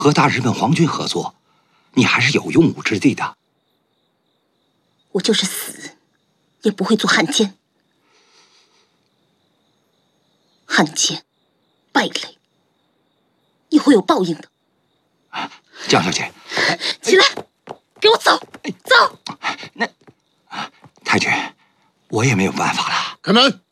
和大日本皇军合作，你还是有用武之地的。 我就是死，也不会做汉奸。汉奸，败类，你会有报应的。 江小姐， 起来，给我走，走！ 太君，我也没有办法了。 开门。